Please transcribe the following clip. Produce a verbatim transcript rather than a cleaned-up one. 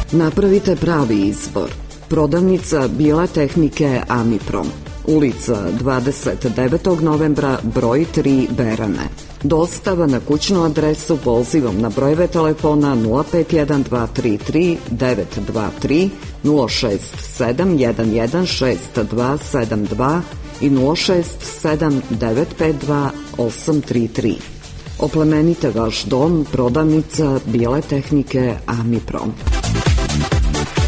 Napravite pravi izbor. Prodavnica Bijele tehnike Amiprom, ulica dvadeset devetog novembra, broj tri, Berane. Dostava na kućnu adresu pozivom na brojeve telefona nula pet jedan dva tri tri devet dva tri, nula šest sedam jedan jedan šest dva sedam dva i nula šest sedam devet pet dva osam tri tri. Oplemenite vaš dom, prodavnica Bijele tehnike Amiprom.